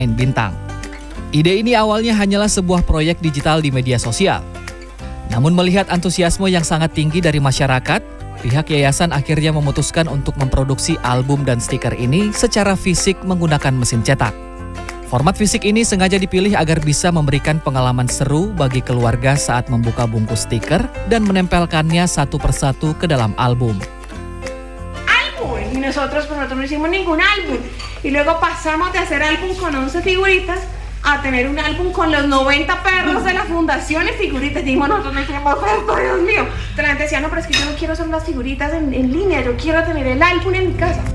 bintang. Ide ini awalnya hanyalah sebuah proyek digital di media sosial. Namun melihat antusiasme yang sangat tinggi dari masyarakat, pihak yayasan akhirnya memutuskan untuk memproduksi album dan stiker ini secara fisik menggunakan mesin cetak. Format fisik ini sengaja dipilih agar bisa memberikan pengalaman seru bagi keluarga saat membuka bungkus stiker dan menempelkannya satu persatu ke dalam album. Y nosotros no hicimos ningún álbum. Y luego pasamos de hacer álbum con 11 figuritas a tener un álbum con los 90 perros de la fundación y figuritas. Dijimos, nosotros no hicimos esto, Dios mío. Entonces la gente decía, no, pero es que yo no quiero hacer las figuritas en línea, yo quiero tener el álbum en mi casa.